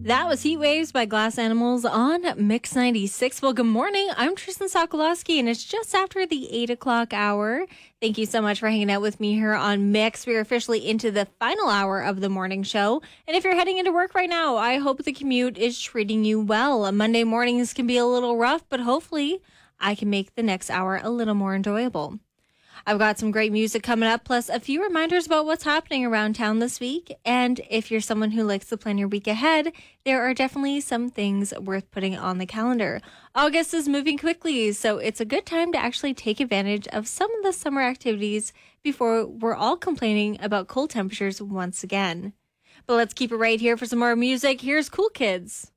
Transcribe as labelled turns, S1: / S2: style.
S1: That was Heat Waves by Glass Animals on Mix 96. Well, good morning. I'm Tristan Sokolowski, and it's just after the 8 o'clock hour. Thank you so much for hanging out with me here on Mix. We're officially into the final hour of the morning show. And if you're heading into work right now, I hope the commute is treating you well. Monday mornings can be a little rough, but hopefully I can make the next hour a little more enjoyable. I've got some great music coming up, plus a few reminders about what's happening around town this week. And if you're someone who likes to plan your week ahead, there are definitely some things worth putting on the calendar. August is moving quickly, so it's a good time to actually take advantage of some of the summer activities before we're all complaining about cold temperatures once again. But let's keep it right here for some more music. Here's Cool Kids.